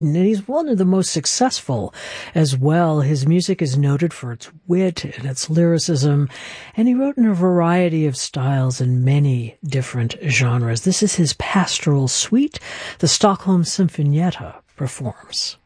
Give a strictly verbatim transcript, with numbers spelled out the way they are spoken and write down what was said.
And he's one of the most successful as well. His music is noted for its wit and its lyricism, and he wrote in a variety of styles in many different genres. This is his pastoral suite. The Stockholm Symphonietta performs.